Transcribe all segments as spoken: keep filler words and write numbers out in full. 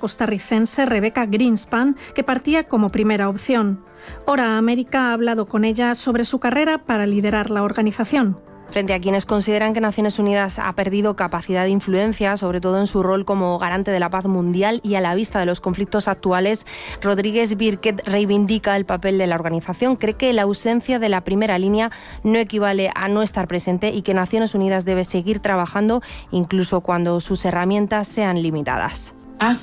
costarricense Rebecca Greenspan, que partía como primera opción. Hora América ha hablado con ella sobre su carrera para liderar la organización. Frente a quienes consideran que Naciones Unidas ha perdido capacidad de influencia, sobre todo en su rol como garante de la paz mundial y a la vista de los conflictos actuales, Rodríguez Birquet reivindica el papel de la organización. Cree que la ausencia de la primera línea no equivale a no estar presente y que Naciones Unidas debe seguir trabajando incluso cuando sus herramientas sean limitadas.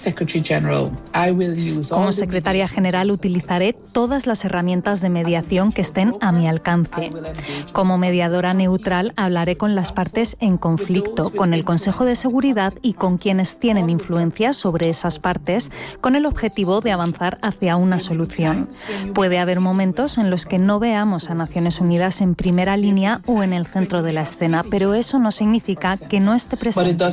Como secretaria general utilizaré todas las herramientas de mediación que estén a mi alcance. Como mediadora neutral hablaré con las partes en conflicto, con el Consejo de Seguridad y con quienes tienen influencia sobre esas partes, con el objetivo de avanzar hacia una solución. Puede haber momentos en los que no veamos a Naciones Unidas en primera línea o en el centro de la escena, pero eso no significa que no esté presente.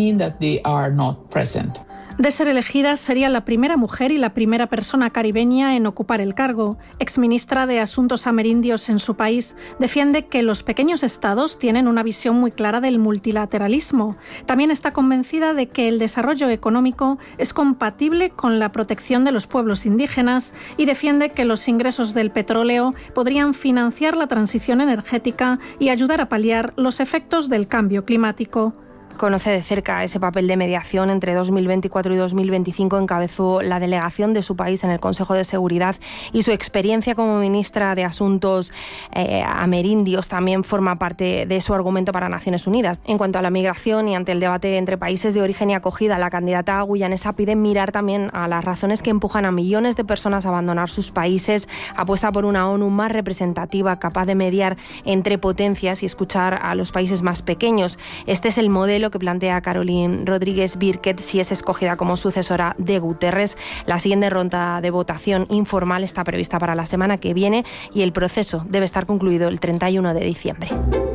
De ser elegida, sería la primera mujer y la primera persona caribeña en ocupar el cargo. Exministra de Asuntos Amerindios en su país, defiende que los pequeños estados tienen una visión muy clara del multilateralismo. También está convencida de que el desarrollo económico es compatible con la protección de los pueblos indígenas y defiende que los ingresos del petróleo podrían financiar la transición energética y ayudar a paliar los efectos del cambio climático. Conoce de cerca ese papel de mediación. Entre dos mil veinticuatro y dos mil veinticinco encabezó la delegación de su país en el Consejo de Seguridad y su experiencia como ministra de Asuntos eh, Amerindios también forma parte de su argumento para Naciones Unidas. En cuanto a la migración y ante el debate entre países de origen y acogida, la candidata guyanesa pide mirar también a las razones que empujan a millones de personas a abandonar sus países, apuesta por una ONU más representativa, capaz de mediar entre potencias y escuchar a los países más pequeños. Este es el modelo que plantea Caroline Rodríguez Birquet si es escogida como sucesora de Guterres. La siguiente ronda de votación informal está prevista para la semana que viene y el proceso debe estar concluido el treinta y uno de diciembre.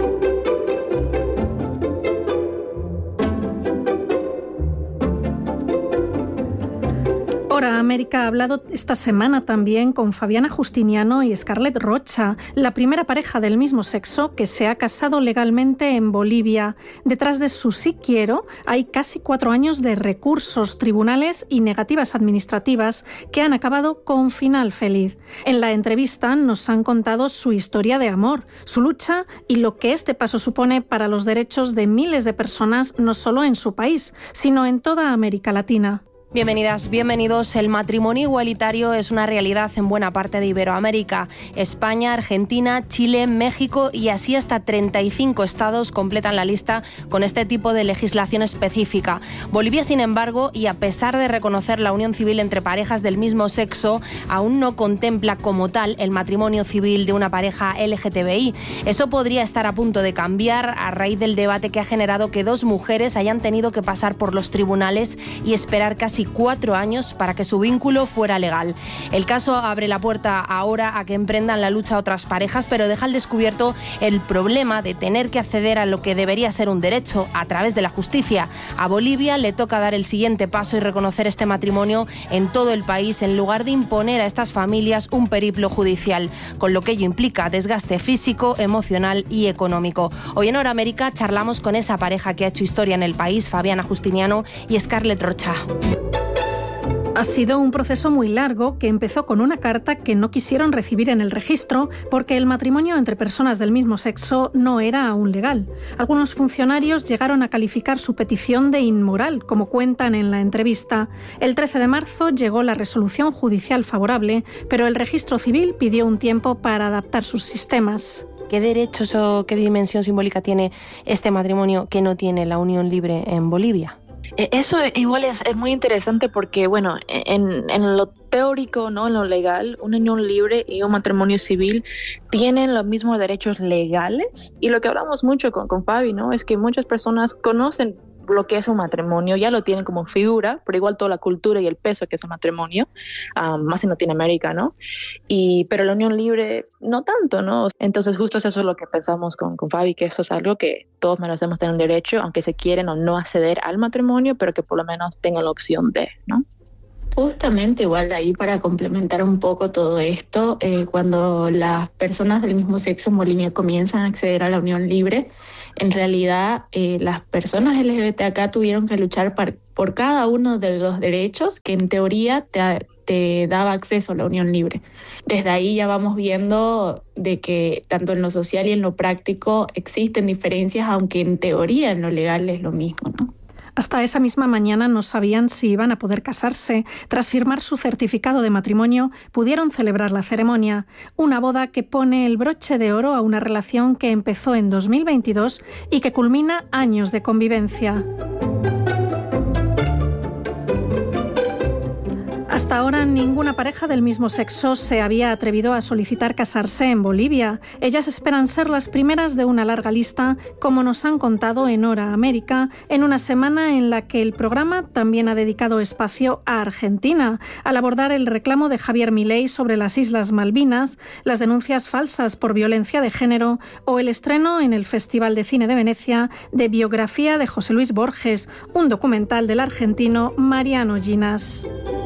Hora América ha hablado esta semana también con Fabiana Justiniano y Scarlett Rocha, la primera pareja del mismo sexo que se ha casado legalmente en Bolivia. Detrás de su sí quiero hay casi cuatro años de recursos, tribunales y negativas administrativas que han acabado con final feliz. En la entrevista nos han contado su historia de amor, su lucha y lo que este paso supone para los derechos de miles de personas, no solo en su país, sino en toda América Latina. Bienvenidas, bienvenidos. El matrimonio igualitario es una realidad en buena parte de Iberoamérica. España, Argentina, Chile, México y así hasta treinta y cinco estados completan la lista con este tipo de legislación específica. Bolivia, sin embargo, y a pesar de reconocer la unión civil entre parejas del mismo sexo, aún no contempla como tal el matrimonio civil de una pareja L G T B I. Eso podría estar a punto de cambiar a raíz del debate que ha generado que dos mujeres hayan tenido que pasar por los tribunales y esperar casi cuatro años para que su vínculo fuera legal. El caso abre la puerta ahora a que emprendan la lucha otras parejas, pero deja al descubierto el problema de tener que acceder a lo que debería ser un derecho a través de la justicia. A Bolivia le toca dar el siguiente paso y reconocer este matrimonio en todo el país, en lugar de imponer a estas familias un periplo judicial, con lo que ello implica desgaste físico, emocional y económico. Hoy en Hora América charlamos con esa pareja que ha hecho historia en el país, Fabiana Justiniano y Scarlett Rocha. Ha sido un proceso muy largo que empezó con una carta que no quisieron recibir en el registro porque el matrimonio entre personas del mismo sexo no era aún legal. Algunos funcionarios llegaron a calificar su petición de inmoral, como cuentan en la entrevista. El trece de marzo llegó la resolución judicial favorable, pero el registro civil pidió un tiempo para adaptar sus sistemas. ¿Qué derechos o qué dimensión simbólica tiene este matrimonio que no tiene la unión libre en Bolivia? Eso igual es, es muy interesante porque, bueno, en, en lo teórico, ¿no? En lo legal, una unión libre y un matrimonio civil tienen los mismos derechos legales. Y lo que hablamos mucho con, con Fabi, ¿no? Es que muchas personas conocen lo que es un matrimonio, ya lo tienen como figura, pero igual toda la cultura y el peso que es un matrimonio, um, más en Latinoamérica, ¿no? Y, pero la unión libre no tanto, ¿no? Entonces justo eso es lo que pensamos con, con Fabi, que eso es algo que todos merecemos tener un derecho, aunque se quieren o no acceder al matrimonio, pero que por lo menos tengan la opción de, ¿no? Justamente igual ahí para complementar un poco todo esto, eh, cuando las personas del mismo sexo en Bolivia comienzan a acceder a la unión libre, en realidad eh, las personas L G B T acá tuvieron que luchar par- por cada uno de los derechos que en teoría te, te daba acceso a la unión libre. Desde ahí ya vamos viendo de que tanto en lo social y en lo práctico existen diferencias, aunque en teoría en lo legal es lo mismo, ¿no? Hasta esa misma mañana no sabían si iban a poder casarse. Tras firmar su certificado de matrimonio, pudieron celebrar la ceremonia. Una boda que pone el broche de oro a una relación que empezó en dos mil veintidós y que culmina años de convivencia. Hasta ahora ninguna pareja del mismo sexo se había atrevido a solicitar casarse en Bolivia. Ellas esperan ser las primeras de una larga lista, como nos han contado en Hora América, en una semana en la que el programa también ha dedicado espacio a Argentina, al abordar el reclamo de Javier Milei sobre las Islas Malvinas, las denuncias falsas por violencia de género o el estreno en el Festival de Cine de Venecia de Biografía de José Luis Borges, un documental del argentino Mariano Ginas.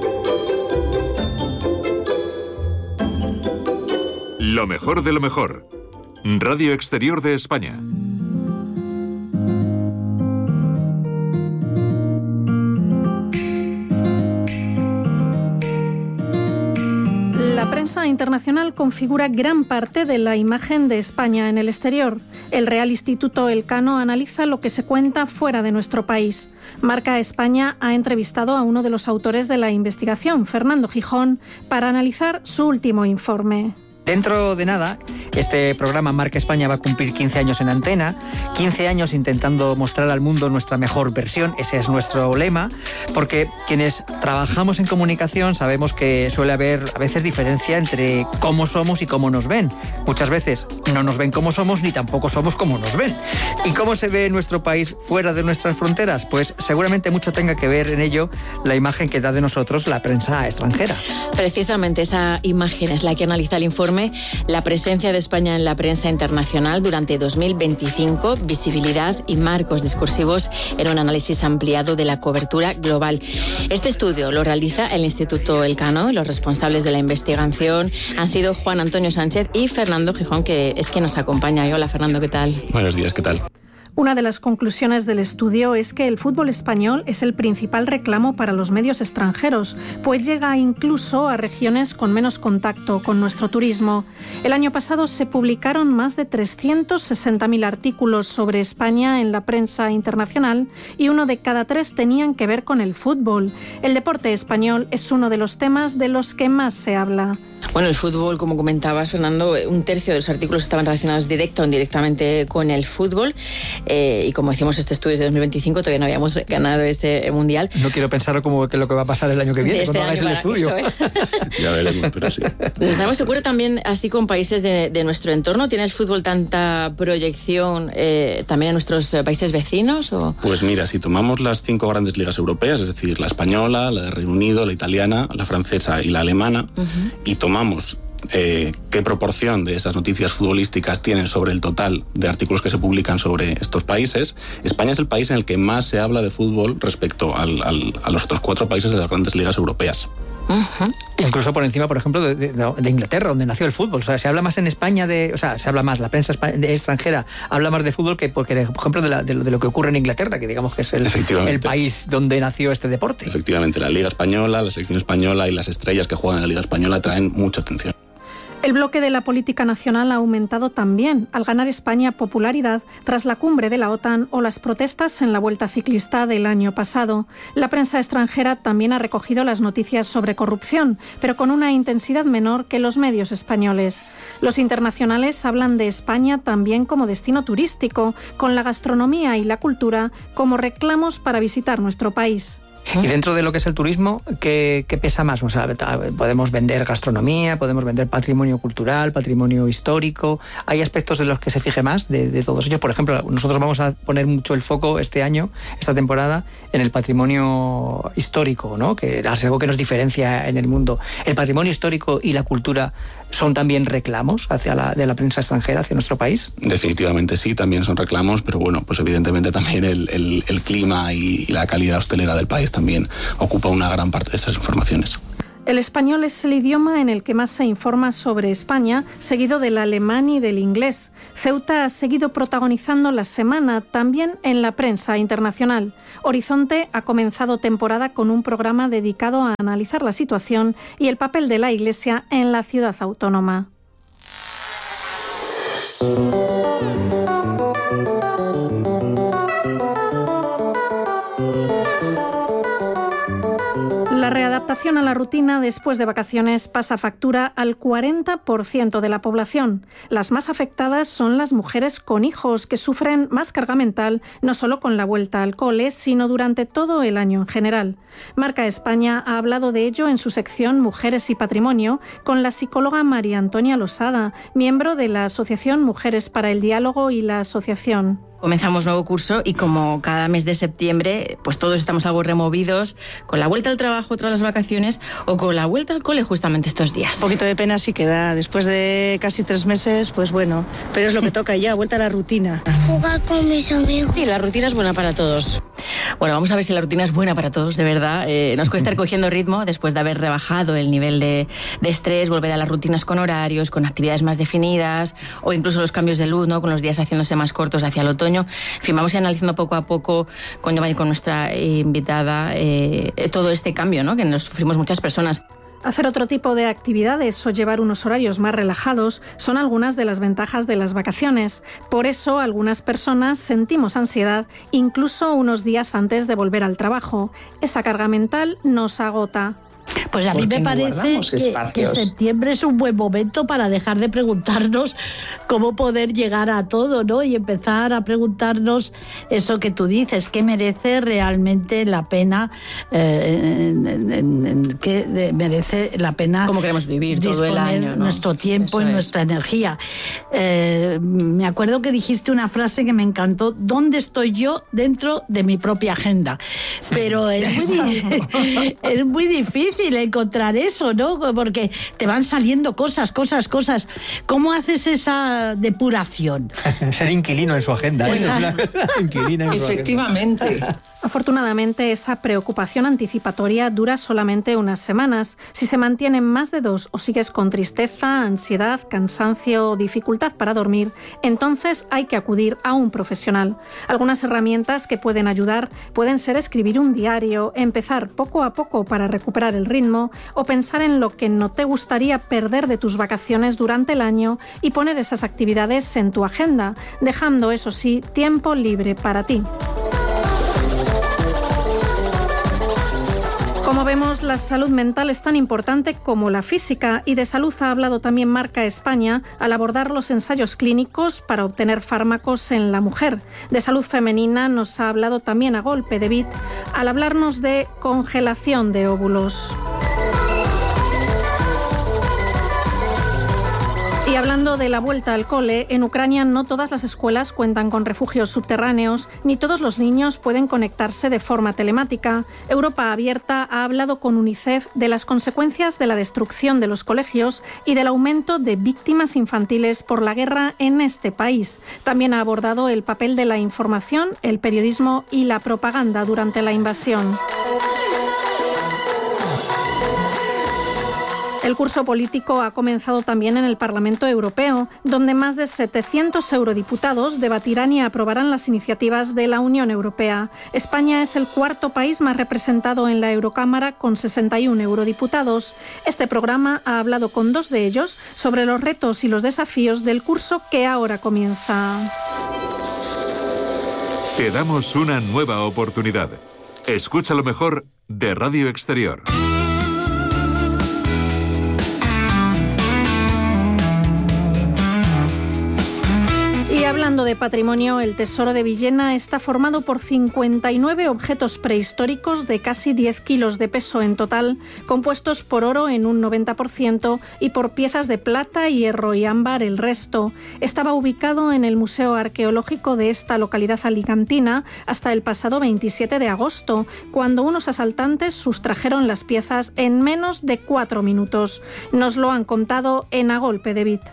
Lo mejor de lo mejor. Radio Exterior de España. La prensa internacional configura gran parte de la imagen de España en el exterior. El Real Instituto Elcano analiza lo que se cuenta fuera de nuestro país. Marca España ha entrevistado a uno de los autores de la investigación, Fernando Gijón, para analizar su último informe. Dentro de nada, este programa Marca España va a cumplir quince años en antena, quince años intentando mostrar al mundo nuestra mejor versión, ese es nuestro lema, porque quienes trabajamos en comunicación sabemos que suele haber a veces diferencia entre cómo somos y cómo nos ven. Muchas veces no nos ven como somos ni tampoco somos como nos ven. ¿Y cómo se ve nuestro país fuera de nuestras fronteras? Pues seguramente mucho tenga que ver en ello la imagen que da de nosotros la prensa extranjera. Precisamente esa imagen es la que analiza el informe La presencia de España en la prensa internacional durante dos mil veinticinco, visibilidad y marcos discursivos en un análisis ampliado de la cobertura global. Este estudio lo realiza el Instituto Elcano y los responsables de la investigación han sido Juan Antonio Sánchez y Fernando Gijón, que es quien nos acompaña. Hola Fernando, ¿qué tal? Buenos días, ¿qué tal? Una de las conclusiones del estudio es que el fútbol español es el principal reclamo para los medios extranjeros, pues llega incluso a regiones con menos contacto con nuestro turismo. El año pasado se publicaron más de trescientos sesenta mil artículos sobre España en la prensa internacional y uno de cada tres tenían que ver con el fútbol. El deporte español es uno de los temas de los que más se habla. Bueno, el fútbol, como comentabas, Fernando, un tercio de los artículos estaban relacionados directa o indirectamente con el fútbol. Eh, y como decimos, este estudio es de dos mil veinticinco, todavía no habíamos ganado ese mundial. No quiero pensar como que lo que va a pasar el año que viene, este cuando hagáis el estudio. Eso, ¿eh? Ya veremos, pero sí. ¿Sabemos si ocurre también así con países de, de nuestro entorno? ¿Tiene el fútbol tanta proyección eh, también en nuestros países vecinos? ¿O? Pues mira, si tomamos las cinco grandes ligas europeas, es decir, la española, la de Reino Unido, la italiana, la francesa y la alemana, uh-huh. y tomamos Eh, qué proporción de esas noticias futbolísticas tienen sobre el total de artículos que se publican sobre estos países, España es el país en el que más se habla de fútbol respecto al, al, a los otros cuatro países de las grandes ligas europeas. Uh-huh. Incluso por encima, por ejemplo, de, de, de Inglaterra, donde nació el fútbol. O sea, se habla más en España de... O sea, se habla más, la prensa extranjera habla más de fútbol que, porque, por ejemplo, de, la, de, lo, de lo que ocurre en Inglaterra, que digamos que es el, el país donde nació este deporte. Efectivamente, la Liga Española, la selección española y las estrellas que juegan en la Liga Española traen mucha atención. El bloque de la política nacional ha aumentado también al ganar España popularidad tras la cumbre de la OTAN o las protestas en la Vuelta Ciclista del año pasado. La prensa extranjera también ha recogido las noticias sobre corrupción, pero con una intensidad menor que los medios españoles. Los internacionales hablan de España también como destino turístico, con la gastronomía y la cultura como reclamos para visitar nuestro país. Y dentro de lo que es el turismo, ¿qué, qué pesa más? O sea, podemos vender gastronomía, podemos vender patrimonio cultural, patrimonio histórico. ¿Hay aspectos de los que se fije más de, de todos ellos? Por ejemplo, nosotros vamos a poner mucho el foco este año, esta temporada, en el patrimonio histórico, ¿no? Que es algo que nos diferencia en el mundo. ¿El patrimonio histórico y la cultura son también reclamos hacia la, de la prensa extranjera, hacia nuestro país? Definitivamente sí, también son reclamos, pero bueno, pues evidentemente también el, el, el clima y, y la calidad hostelera del país también ocupa una gran parte de esas informaciones. El español es el idioma en el que más se informa sobre España, seguido del alemán y del inglés. Ceuta ha seguido protagonizando la semana también en la prensa internacional. Horizonte ha comenzado temporada con un programa dedicado a analizar la situación y el papel de la Iglesia en la ciudad autónoma. La readaptación a la rutina después de vacaciones pasa factura al cuarenta por ciento de la población. Las más afectadas son las mujeres con hijos, que sufren más carga mental no solo con la vuelta al cole, sino durante todo el año en general. Marca España ha hablado de ello en su sección Mujeres y Patrimonio con la psicóloga María Antonia Losada, miembro de la Asociación Mujeres para el Diálogo y la Asociación. Comenzamos nuevo curso y como cada mes de septiembre, pues todos estamos algo removidos con la vuelta al trabajo tras las vacaciones o con la vuelta al cole justamente estos días. Un poquito de pena sí que da, después de casi tres meses, pues bueno, pero es lo que toca ya, vuelta a la rutina. Jugar con mis amigos. Sí, la rutina es buena para todos. Bueno, vamos a ver si la rutina es buena para todos, de verdad. Eh, nos cuesta ir cogiendo ritmo después de haber rebajado el nivel de, de estrés, volver a las rutinas con horarios, con actividades más definidas o incluso los cambios de luz, ¿no? Con los días haciéndose más cortos hacia el otoño. En fin, vamos a ir analizando poco a poco con Giovanni, con nuestra invitada, eh, todo este cambio, ¿no? Que nos sufrimos muchas personas. Hacer otro tipo de actividades o llevar unos horarios más relajados son algunas de las ventajas de las vacaciones. Por eso, algunas personas sentimos ansiedad incluso unos días antes de volver al trabajo. Esa carga mental nos agota. Pues a mí me parece que, que septiembre es un buen momento para dejar de preguntarnos cómo poder llegar a todo, ¿no? Y empezar a preguntarnos eso que tú dices, qué merece realmente la pena, eh, en, en, en, qué merece la pena. Cómo queremos vivir todo el año, ¿no? Nuestro tiempo eso y es. nuestra energía. Eh, me acuerdo que dijiste una frase que me encantó: ¿dónde estoy yo dentro de mi propia agenda? Pero es muy, es muy difícil encontrar eso, ¿no? Porque te van saliendo cosas, cosas, cosas. ¿Cómo haces esa depuración? Ser inquilino en su agenda. Pues, ¿eh? Inquilina en su Efectivamente. agenda. Afortunadamente, esa preocupación anticipatoria dura solamente unas semanas. Si se mantienen más de dos o sigues con tristeza, ansiedad, cansancio o dificultad para dormir, entonces hay que acudir a un profesional. Algunas herramientas que pueden ayudar pueden ser escribir un diario, empezar poco a poco para recuperar el ritmo o pensar en lo que no te gustaría perder de tus vacaciones durante el año y poner esas actividades en tu agenda, dejando, eso sí, tiempo libre para ti. Como vemos, la salud mental es tan importante como la física y de salud ha hablado también Marca España al abordar los ensayos clínicos para obtener fármacos en la mujer. De salud femenina nos ha hablado también A Golpe de Bit al hablarnos de congelación de óvulos. Y hablando de la vuelta al cole, en Ucrania no todas las escuelas cuentan con refugios subterráneos, ni todos los niños pueden conectarse de forma telemática. Europa Abierta ha hablado con UNICEF de las consecuencias de la destrucción de los colegios y del aumento de víctimas infantiles por la guerra en este país. También ha abordado el papel de la información, el periodismo y la propaganda durante la invasión. El curso político ha comenzado también en el Parlamento Europeo, donde más de setecientos eurodiputados debatirán y aprobarán las iniciativas de la Unión Europea. España es el cuarto país más representado en la Eurocámara, con sesenta y uno eurodiputados. Este programa ha hablado con dos de ellos sobre los retos y los desafíos del curso que ahora comienza. Te damos una nueva oportunidad. Escucha lo mejor de Radio Exterior. Y hablando de patrimonio, el Tesoro de Villena está formado por cincuenta y nueve objetos prehistóricos de casi diez kilos de peso en total, compuestos por oro en un noventa por ciento y por piezas de plata, hierro y ámbar el resto. Estaba ubicado en el Museo Arqueológico de esta localidad alicantina hasta el pasado veintisiete de agosto, cuando unos asaltantes sustrajeron las piezas en menos de cuatro minutos. Nos lo han contado en A Golpe de Bit.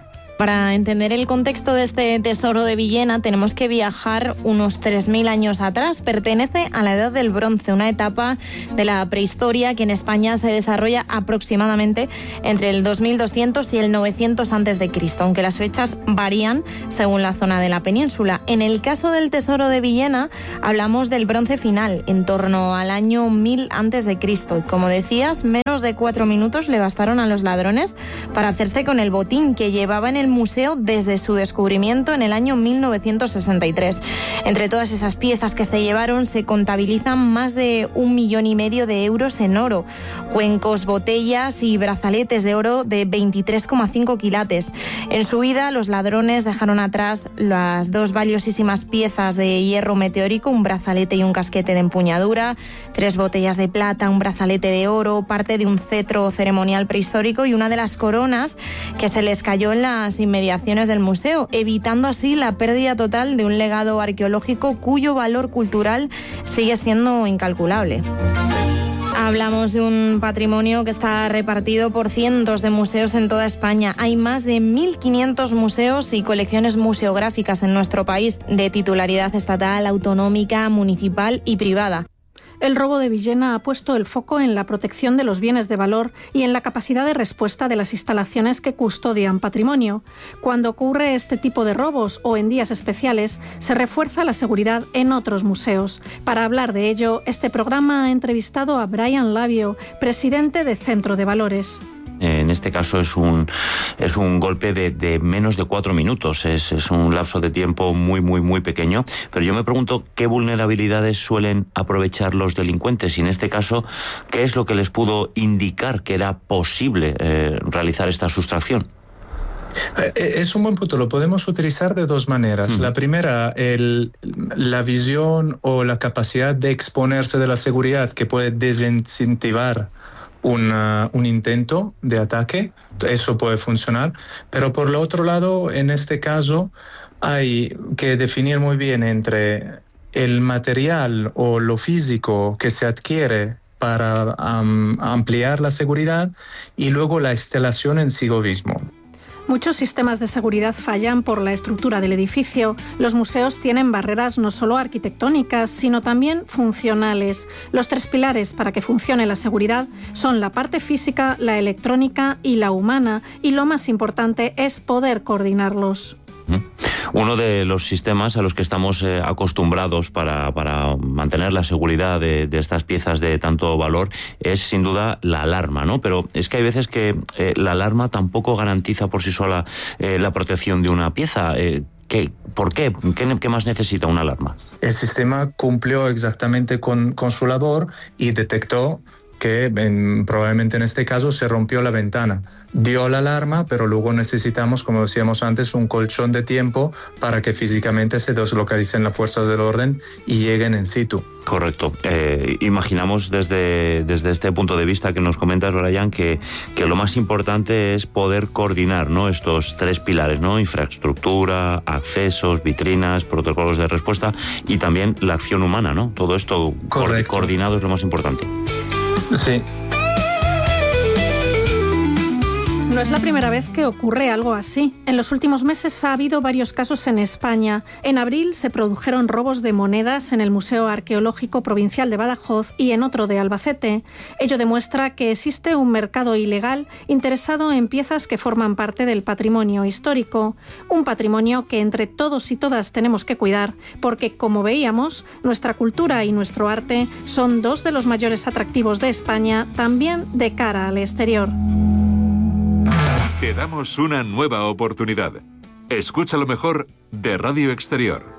Para entender el contexto de este tesoro de Villena tenemos que viajar unos tres mil años atrás. Pertenece a la Edad del Bronce, una etapa de la prehistoria que en España se desarrolla aproximadamente entre el dos mil doscientos y el novecientos antes de Cristo, aunque las fechas varían según la zona de la península. En el caso del tesoro de Villena hablamos del Bronce final, en torno al año mil antes de Cristo. Y como decías, menos de cuatro minutos le bastaron a los ladrones para hacerse con el botín que llevaba en el museo desde su descubrimiento en el año mil novecientos sesenta y tres. Entre todas esas piezas que se llevaron se contabilizan más de un millón y medio de euros en oro, cuencos, botellas y brazaletes de oro de veintitrés coma cinco quilates. En su huida, los ladrones dejaron atrás las dos valiosísimas piezas de hierro meteórico, un brazalete y un casquete de empuñadura, tres botellas de plata, un brazalete de oro, parte de un cetro ceremonial prehistórico y una de las coronas que se les cayó en las inmediaciones del museo, evitando así la pérdida total de un legado arqueológico cuyo valor cultural sigue siendo incalculable. Hablamos de un patrimonio que está repartido por cientos de museos en toda España. Hay más de mil quinientos museos y colecciones museográficas en nuestro país, de titularidad estatal, autonómica, municipal y privada. El robo de Villena ha puesto el foco en la protección de los bienes de valor y en la capacidad de respuesta de las instalaciones que custodian patrimonio. Cuando ocurre este tipo de robos o en días especiales, se refuerza la seguridad en otros museos. Para hablar de ello, este programa ha entrevistado a Brian Labio, presidente de Centro de Valores. En este caso es un, es un golpe de, de menos de cuatro minutos, es, es un lapso de tiempo muy, muy, muy pequeño. Pero yo me pregunto qué vulnerabilidades suelen aprovechar los delincuentes y en este caso, ¿qué es lo que les pudo indicar que era posible eh, realizar esta sustracción? Es un buen punto, lo podemos utilizar de dos maneras. La primera, el, la visión o la capacidad de exponerse de la seguridad que puede desincentivar Una, un intento de ataque, eso puede funcionar, pero por el otro lado, en este caso, hay que definir muy bien entre el material o lo físico que se adquiere para um, ampliar la seguridad y luego la instalación en sí mismo. Muchos sistemas de seguridad fallan por la estructura del edificio. Los museos tienen barreras no solo arquitectónicas, sino también funcionales. Los tres pilares para que funcione la seguridad son la parte física, la electrónica y la humana, y lo más importante es poder coordinarlos. Uno de los sistemas a los que estamos eh, acostumbrados para, para mantener la seguridad de, de estas piezas de tanto valor es sin duda la alarma, ¿no? Pero es que hay veces que eh, la alarma tampoco garantiza por sí sola eh, la protección de una pieza. Eh, ¿qué, ¿Por qué? qué? ¿Qué más necesita una alarma? El sistema cumplió exactamente con, con su labor y detectó que en, probablemente en este caso se rompió la ventana. Dio la alarma, pero luego necesitamos, como decíamos antes, un colchón de tiempo para que físicamente se deslocalicen las fuerzas del orden y lleguen en situ. Correcto. Eh, imaginamos desde, desde este punto de vista que nos comentas, Brian, que, que lo más importante es poder coordinar, ¿no?, estos tres pilares, ¿no? Infraestructura, accesos, vitrinas, protocolos de respuesta y también la acción humana, ¿no? Todo esto co- coordinado es lo más importante. Sí. No es la primera vez que ocurre algo así. En los últimos meses ha habido varios casos en España. En abril se produjeron robos de monedas en el Museo Arqueológico Provincial de Badajoz y en otro de Albacete. Ello demuestra que existe un mercado ilegal interesado en piezas que forman parte del patrimonio histórico. Un patrimonio que entre todos y todas tenemos que cuidar, porque, como veíamos, nuestra cultura y nuestro arte son dos de los mayores atractivos de España, también de cara al exterior. Te damos una nueva oportunidad. Escucha lo mejor de Radio Exterior.